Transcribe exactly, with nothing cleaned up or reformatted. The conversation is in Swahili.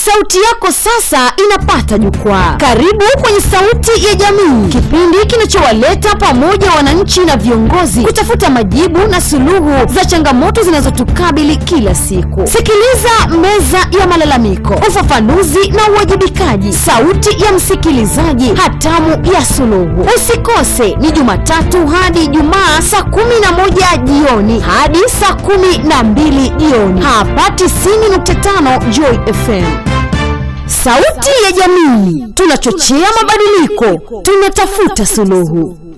Sauti yako sasa inapata jukwaa. Karibu kwenye Sauti ya Jamii, kipindi kinachowaleta pamoja wananchi na viongozi kutafuta majibu na suluhu za changamoto zinazotukabili kila siku. Sikiliza Meza ya Malalamiko, ufafanuzi na uwajibikaji, sauti ya msikilizaji, hatamu ya suluhu. Usikose, ni Jumatatu hadi Ijumaa saa kumi na moja jioni hadi saa kumi na mbili jioni hapa tisini nukta tano Joy F M. Sauti ya Jamii, tunachochea mabadiliko, tunatafuta suluhu.